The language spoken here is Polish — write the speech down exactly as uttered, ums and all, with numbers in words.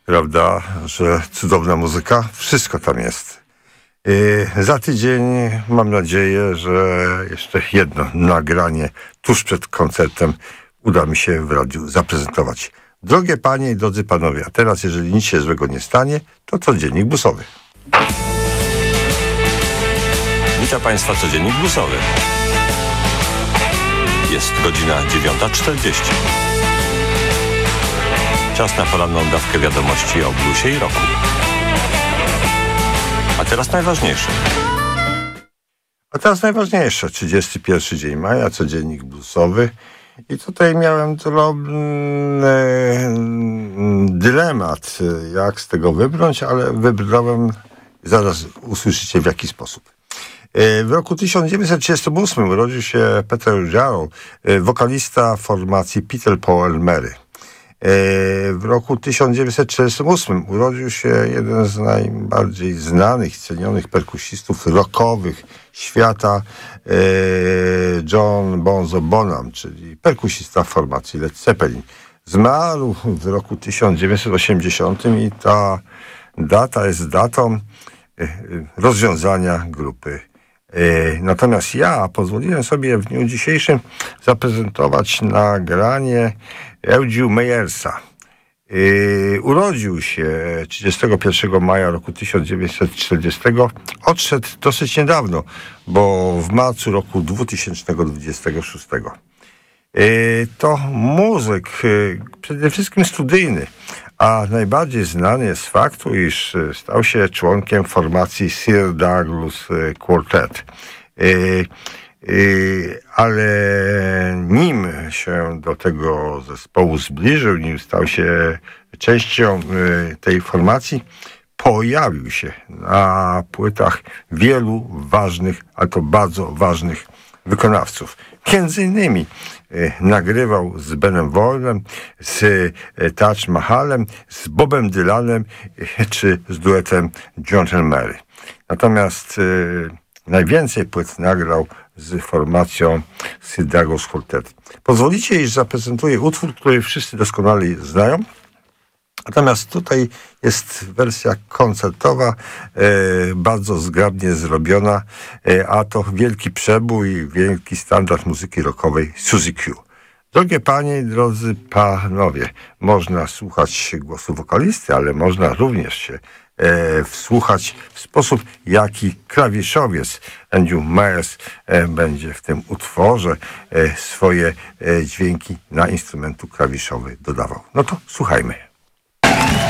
Prawda, że cudowna muzyka, wszystko tam jest. Yy, za tydzień mam nadzieję, że jeszcze jedno nagranie tuż przed koncertem uda mi się w radiu zaprezentować. Drogie panie i drodzy panowie, a teraz, jeżeli nic się złego nie stanie, to codziennik bluesowy. Witam Państwa, codziennik bluesowy. Jest godzina dziewiąta czterdzieści. Czas na poranną dawkę wiadomości o bluesie i rocku. A teraz najważniejsze. A teraz najważniejsze, trzydziesty pierwszy dzień maja, codziennik bluesowy. I tutaj miałem drobny dylemat, jak z tego wybrnąć, ale wybrałem, zaraz usłyszycie w jaki sposób. W roku tysiąc dziewięćset trzydziestym ósmym urodził się Peter Jarrell, wokalista formacji Peter, Paul and Mary. W roku tysiąc dziewięćset czterdziestym ósmym urodził się jeden z najbardziej znanych i cenionych perkusistów rockowych świata, John Bonzo Bonham, czyli perkusista formacji Led Zeppelin. Zmarł w roku tysiąc dziewięćset osiemdziesiątym i ta data jest datą rozwiązania grupy. Natomiast ja pozwoliłem sobie w dniu dzisiejszym zaprezentować nagranie Eugene Meyersa. Urodził się trzydziestego pierwszego maja roku tysiąc dziewięćset czterdziestego. Odszedł dosyć niedawno, bo w marcu roku dwutysięcznego dwudziestego szóstego. To muzyk przede wszystkim studyjny, a najbardziej znany jest z faktu, iż stał się członkiem formacji Sir Douglas Quartet. Ale nim się do tego zespołu zbliżył, nim stał się częścią tej formacji, pojawił się na płytach wielu ważnych, ale to bardzo ważnych wykonawców. Między innymi nagrywał z Benem Wolem, z Taj Mahalem, z Bobem Dylanem czy z duetem John and Mary. Natomiast najwięcej płyt nagrał z formacją Sir Douglas Quartet. Pozwolicie, iż zaprezentuję utwór, który wszyscy doskonale znają. Natomiast tutaj jest wersja koncertowa, e, bardzo zgrabnie zrobiona, e, a to wielki przebój, wielki standard muzyki rockowej Suzy Q. Drogie panie i drodzy panowie, można słuchać głosu wokalisty, ale można również się e, wsłuchać w sposób, jaki klawiszowiec Andrew Myers e, będzie w tym utworze e, swoje e, dźwięki na instrumentu klawiszowy dodawał. No to słuchajmy.